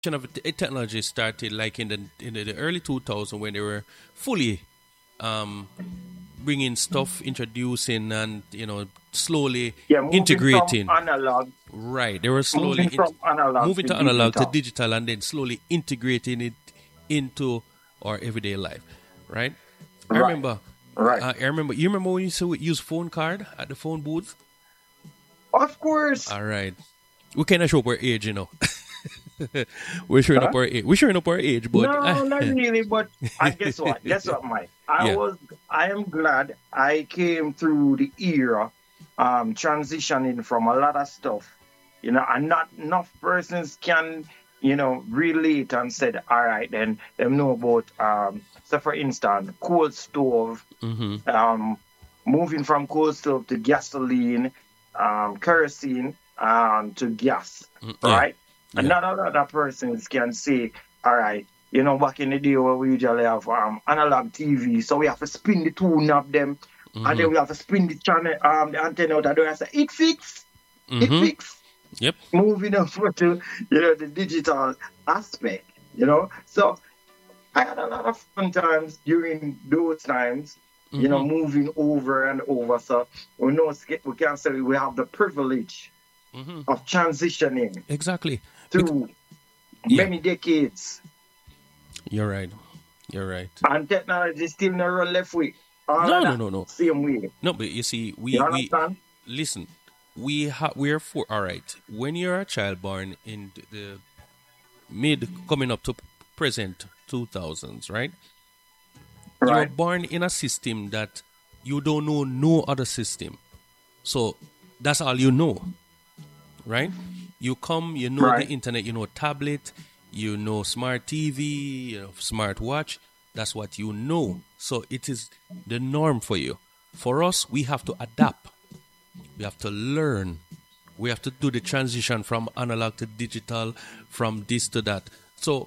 of technology started like in the early 2000 when they were fully um, bringing stuff, introducing, and slowly Yeah, moving from integrating. analog, Right, they were slowly moving from analog moving to to analog to digital. digital, and then slowly integrating it into our everyday life. Right. I Right, remember. right. I remember. You remember when you used to use phone card at the phone booth? Of course. All right. We cannot show up our age. We're showing Huh? up our age. We're showing up our age, but No, not really. But I guess what? Guess what, Mike? yeah. I am glad I came through the era, transitioning from a lot of stuff, and not enough persons can, relate and said, all right, then them know about, so for instance, coal stove, Mm-hmm. um, moving from coal stove to gasoline, kerosene, to gas, Yeah. right? And Yeah. not a lot of persons can say, all right, back in the day where we usually have analog TV, so we have to spin the tune of them, and Mm-hmm. then we have to spin the channel, the antenna out, and then I say, it Mm-hmm. fix. Yep. Moving over to, the digital aspect, So I had a lot of fun times during those times, Mm-hmm. moving over and over. So we can say we have the privilege Mm-hmm. of transitioning Exactly. through Yeah. many decades, You're right. You're right. and technology still never left with all of No, no, that no, no. same way. No, but you see, You we understand? listen. We're for all right. When you're a child born in the mid coming up to present 2000s, right? You're Right, born in a system that you don't know no other system. So that's all you know, right? You come, you know the right, internet, you know tablet, you know smart TV, you know smart watch. That's what you know. So it is the norm for you. For us, we have to adapt. We have to learn. We have to do the transition from analog to digital, from this to that. So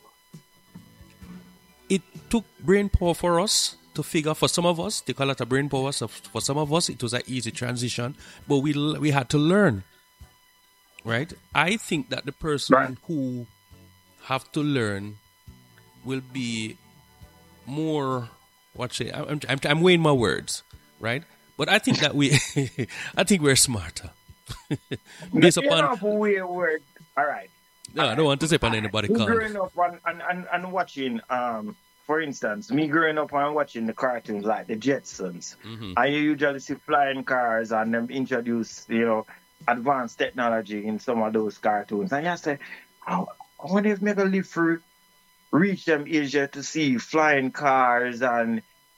it took brain power for us to figure. For some of us, they call it a brain power. So for some of us, it was an easy transition, but we had to learn, right? I think that the right. person who have to learn will be more. What say? I'm weighing my words, right? But I think that we, I think we're smarter, based upon. For we were all right. No, I don't want to say upon I, anybody me can. growing up and watching, for instance, me growing up and watching the cartoons like the Jetsons, Mm-hmm. I usually see flying cars and them introduce, advanced technology in some of those cartoons. And I say, oh, I wonder if me gonna live through reach them Asia to see flying cars and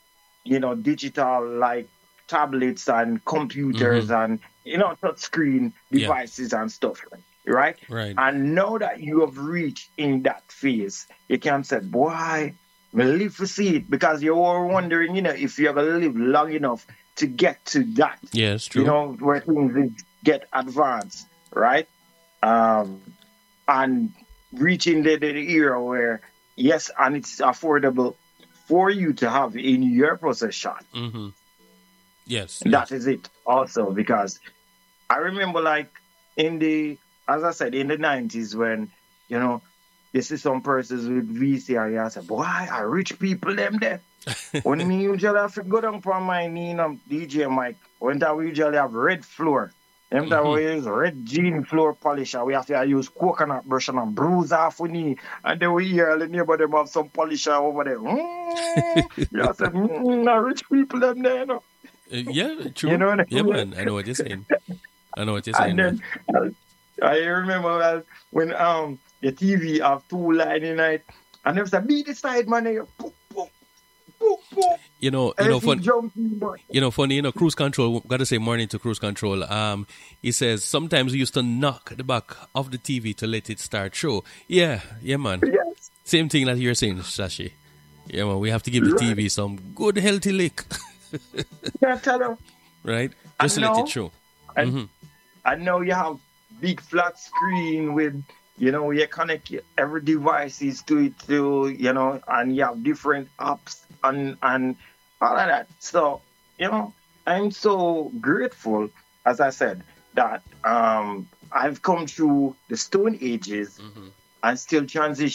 digital like tablets and Mm-hmm. computers and touch screen Yeah. devices and stuff, right? Right. And now that you have reached in that phase, you can say, boy, we live to see it because you were wondering, if you're gonna live long enough to get to that, Yeah, it's true. where get advanced, right? Um, and reaching the era where yes, and it's affordable for you to have in your possession. Mm-hmm. Yes. That Yes. is it also because I remember like in the as I said in the 90s when you know you see some persons with VCR you say, boy, are rich people them there. When me usually have to go down for my DJ mic, when that we usually have red floor. Them that Mm-hmm. we use red jean floor polisher. We have to use coconut brush and bruise off we knee. And then we hear the neighbor them have some polisher over there. You have to say, nah, rich people them there, Yeah, You true. know what I Yeah, mean? man. I know what you're saying. I know what you're And saying, man. then I remember when the TV have two line in it, and them say, be the side man, boop, boop, boop, boop. As he Fun. jumping, boy. Funny. Cruise control. Got to say morning to cruise control. He says sometimes we used to knock the back of the TV to let it start show. Yeah, yeah, man. Yes, Same thing that you're saying, Shashi. Yeah, man. We have to give the right. TV some good healthy lick, Yeah, tell them. right? I Just to let it know, show. and Mm-hmm. I know you have big flat screen with, you connect every devices to it too, and you have different apps and all of that. So, I'm so grateful, as I said, that I've come through the Stone Ages, Mm-hmm. and still transition